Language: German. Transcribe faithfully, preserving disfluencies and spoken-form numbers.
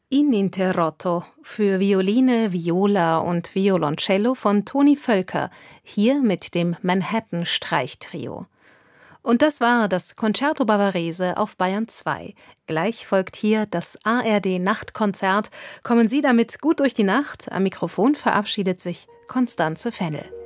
Ininterrotto für Violine, Viola und Violoncello von Toni Völker, hier mit dem Manhattan-Streichtrio. Und das war das Concerto Bavarese auf Bayern zwei. Gleich folgt hier das A R D-Nachtkonzert. Kommen Sie damit gut durch die Nacht. Am Mikrofon verabschiedet sich Constanze Fennel.